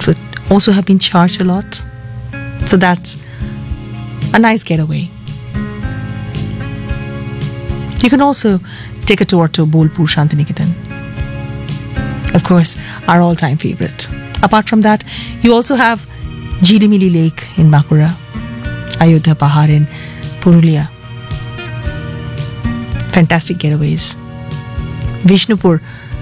It would also have been charged a lot. So that's a nice getaway. You can also take a tour to Bolpur Shantiniketan. Of course, our all-time favorite. Apart from that, you also have Jilimili Lake in Bankura, Ayodhya Pahar in Purulia. Fantastic getaways. Vishnupur